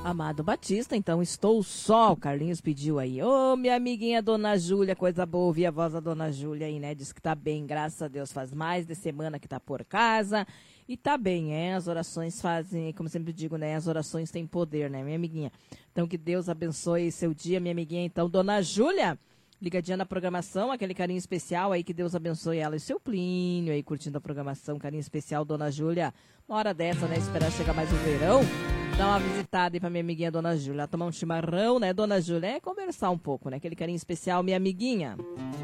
Amado Batista, então estou só. O Carlinhos pediu aí. Ô, minha amiguinha Dona Júlia, coisa boa ouvir a voz da Dona Júlia aí, né? Diz que tá bem, graças a Deus. Faz mais de semana que tá por casa. E tá bem, As orações fazem, como sempre digo, né? As orações têm poder, né, minha amiguinha? Então que Deus abençoe seu dia, minha amiguinha. Então, Dona Júlia, ligadinha na programação, aquele carinho especial aí, que Deus abençoe ela e seu Plínio aí, curtindo a programação, carinho especial, Dona Júlia. Uma hora dessa, né? Esperar chegar mais o verão. Dar uma visitada aí pra minha amiguinha Dona Júlia. Tomar um chimarrão, né, Dona Júlia? É conversar um pouco, né? Aquele carinho especial, minha amiguinha.